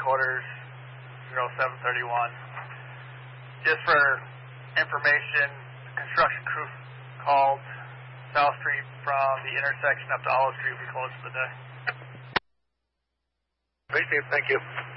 headquarters, 0731. Just for information, construction crew called South Street from the intersection up to Olive Street. We closed for the day. Appreciate it. Thank you.